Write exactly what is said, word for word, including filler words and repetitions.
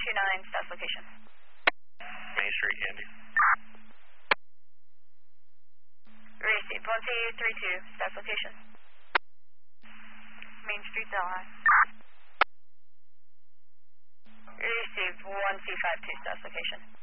two nine, status location. Main Street, Indy. Received. one two three two, status location. Main Street, Delhi. Received. one C five two, status location.